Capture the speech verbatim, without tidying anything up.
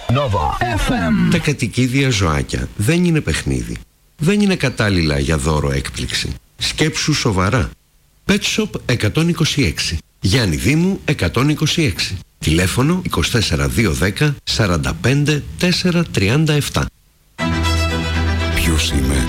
Nova εφ εμ. Τα κατοικίδια ζωάκια δεν είναι παιχνίδι. Δεν είναι κατάλληλα για δώρο έκπληξη. Σκέψου σοβαρά. Pet Shop εκατόν είκοσι έξι. Γιάννη Δήμου εκατόν είκοσι έξι. Τηλέφωνο είκοσι τέσσερα δύο δέκα σαράντα πέντε τέσσερα τριάντα επτά. Ποιος είμαι?